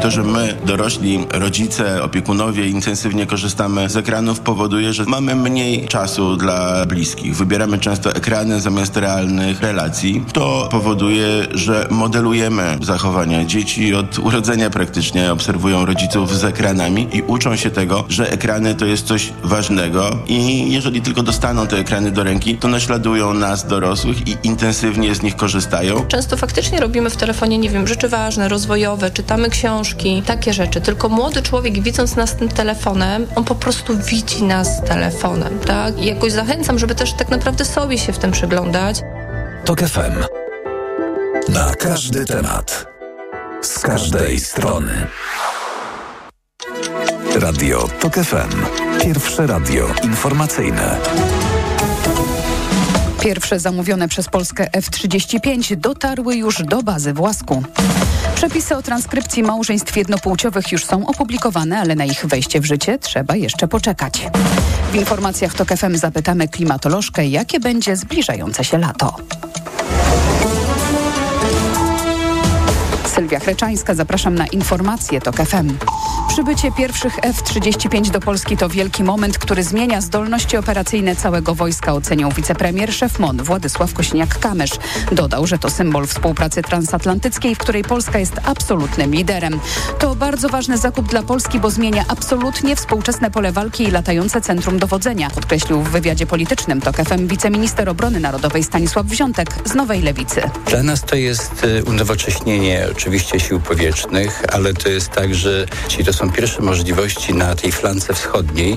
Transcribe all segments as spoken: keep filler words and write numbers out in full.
To, że my, dorośli, rodzice, opiekunowie intensywnie korzystamy z ekranów, powoduje, że mamy mniej czasu dla bliskich. Wybieramy często ekrany zamiast realnych relacji. To powoduje, że modelujemy zachowania. Dzieci od urodzenia praktycznie obserwują rodziców z ekranami i uczą się tego, że ekrany to jest coś ważnego i jeżeli tylko dostaną te ekrany do ręki, to naśladują nas, dorosłych, i intensywnie z nich korzystają. Często faktycznie robimy w telefonie, nie wiem, rzeczy ważne, rozwojowe, czytamy książki, takie rzeczy. Tylko młody człowiek, widząc nas tym telefonem, on po prostu widzi nas telefonem, tak? I jakoś zachęcam, żeby też tak naprawdę sobie się w tym przyglądać. Tok F M. Na każdy temat. Z każdej strony. Radio Tok F M. Pierwsze radio informacyjne. Pierwsze zamówione przez Polskę F trzydzieści pięć dotarły już do bazy w Łasku. Przepisy o transkrypcji małżeństw jednopłciowych już są opublikowane, ale na ich wejście w życie trzeba jeszcze poczekać. W informacjach Tok F M zapytamy klimatolożkę, jakie będzie zbliżające się lato. Sylwia Chreczańska, zapraszam na informacje Tok F M. Przybycie pierwszych F trzydzieści pięć do Polski to wielki moment, który zmienia zdolności operacyjne całego wojska, oceniał wicepremier, szef M O N Władysław Kosiniak-Kamysz. Dodał, że to symbol współpracy transatlantyckiej, w której Polska jest absolutnym liderem. To bardzo ważny zakup dla Polski, bo zmienia absolutnie współczesne pole walki i latające centrum dowodzenia, podkreślił w wywiadzie politycznym Tok F M wiceminister obrony narodowej Stanisław Wziątek z Nowej Lewicy. Dla nas to jest unowocześnienie oczywiście sił powietrznych, ale to jest także, czyli to są pierwsze możliwości na tej flance wschodniej,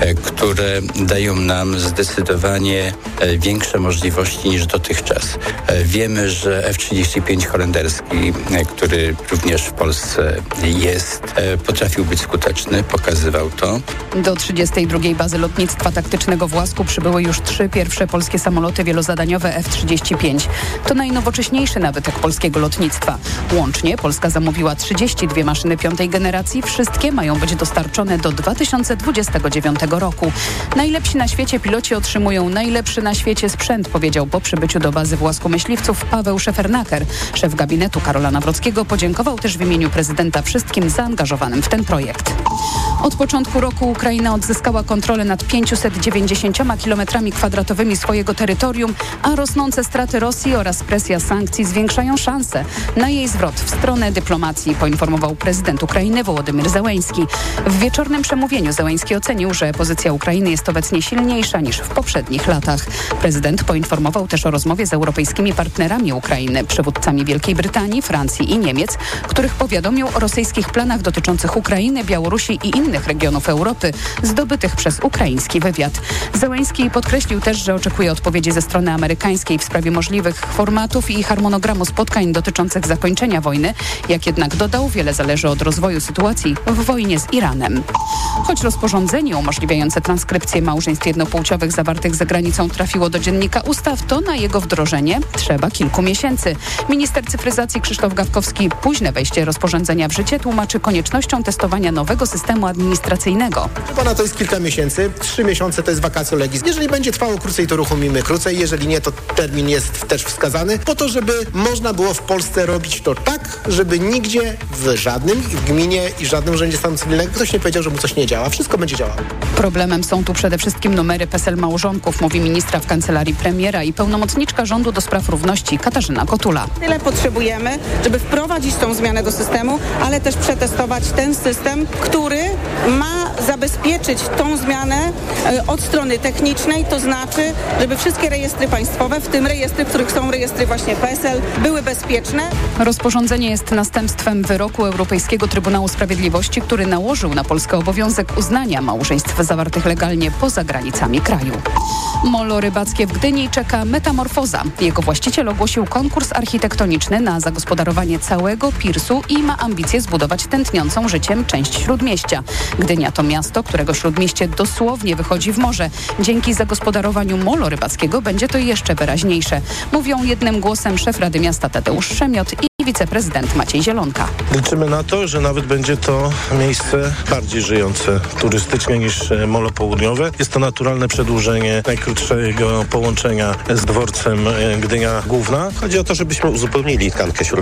które dają nam zdecydowanie większe możliwości niż dotychczas. Wiemy, że F trzydzieści pięć holenderski, który również w Polsce jest, potrafił być skuteczny, pokazywał to. Do trzydziestej drugiej bazy lotnictwa taktycznego w Łasku przybyły już trzy pierwsze polskie samoloty wielozadaniowe F trzydzieści pięć. To najnowocześniejszy nabytek polskiego lotnictwa. Łącznie Polska zamówiła trzydzieści dwie maszyny piątej generacji. Wszystkie mają być dostarczone do dwa tysiące dwudziestego dziewiątego roku. Najlepsi na świecie piloci otrzymują najlepszy na świecie sprzęt, powiedział po przybyciu do bazy w Łasku myśliwców Paweł Szefernaker. Szef gabinetu Karola Nawrockiego podziękował też w imieniu prezydenta wszystkim zaangażowanym w ten projekt. Od początku roku Ukraina odzyskała kontrolę nad pięciuset dziewięćdziesięcioma kilometrami kwadratowymi swojego terytorium, a rosnące straty Rosji oraz presja sankcji zwiększają szanse na jej zwrot w stronę dyplomacji, poinformował prezydent Ukrainy Wołodymyr Zełenski. W wieczornym przemówieniu Zełenski ocenił, że pozycja Ukrainy jest obecnie silniejsza niż w poprzednich latach. Prezydent poinformował też o rozmowie z europejskimi partnerami Ukrainy, przywódcami Wielkiej Brytanii, Francji i Niemiec, których powiadomił o rosyjskich planach dotyczących Ukrainy, Białorusi i innych regionów Europy zdobytych przez ukraiński wywiad. Zełenski podkreślił też, że oczekuje odpowiedzi ze strony amerykańskiej w sprawie możliwych formatów i harmonogramu spotkań dotyczących zakończenia wojny. Jak jednak dodał, wiele zależy od rozwoju sytuacji w wojnie z Iranem. Choć rozporządzenie umożliwiające transkrypcję małżeństw jednopłciowych zawartych za granicą trafiło do Dziennika Ustaw, to na jego wdrożenie trzeba kilku miesięcy. Minister cyfryzacji Krzysztof Gawkowski późne wejście rozporządzenia w życie tłumaczy koniecznością testowania nowego systemu administracyjnego. Pana to jest kilka miesięcy, trzy miesiące to jest vacatio legis. Jeżeli będzie trwało krócej, to uruchomimy krócej, jeżeli nie, to termin jest też wskazany, po to, żeby można było w Polsce robić to tak, żeby nigdzie w żadnym w gminie i żadnym urzędzie stanu cywilnego ktoś nie powiedział, że mu coś nie działa. Wszystko będzie działało. Problemem są tu przede wszystkim numery PESEL małżonków, mówi ministra w kancelarii premiera i pełnomocniczka rządu do spraw równości Katarzyna Kotula. Tyle potrzebujemy, żeby wprowadzić tą zmianę do systemu, ale też przetestować ten system, który ma zabezpieczyć tą zmianę od strony technicznej, to znaczy, żeby wszystkie rejestry państwowe, w tym rejestry, w których są rejestry właśnie PESEL, były bezpieczne. Rozporządzenie jest następstwem wyroku Europejskiego Trybunału Sprawiedliwości, który nałożył na Polskę obowiązek uznania małżeństw zawartych legalnie poza granicami kraju. Molo rybackie w Gdyni czeka metamorfoza. Jego właściciel ogłosił konkurs architektoniczny na zagospodarowanie całego pirsu i ma ambicje zbudować tętniącą życiem część Śródmieścia. Gdynia to miasto, którego Śródmieście dosłownie wychodzi w morze. Dzięki zagospodarowaniu molo rybackiego będzie to jeszcze wyraźniejsze. Mówią jednym głosem szef Rady Miasta Tadeusz Przemiot i wiceprezydent Maciej Zielonka. Liczymy na to, że nawet będzie to miejsce bardziej żyjące turystycznie niż Molo Południowe. Jest to naturalne przedłużenie najkrótszego połączenia z dworcem Gdynia Główna. Chodzi o to, żebyśmy uzupełnili tkankę śródmieścia.